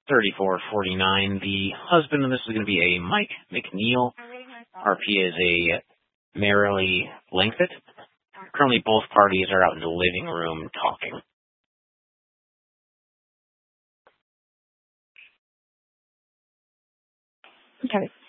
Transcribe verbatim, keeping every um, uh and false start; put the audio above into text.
thirty-four forty-nine. The husband, and this is going to be a Mike McNeil. R P is a Merrily Langford. Currently, both parties are out in the living room talking. Okay.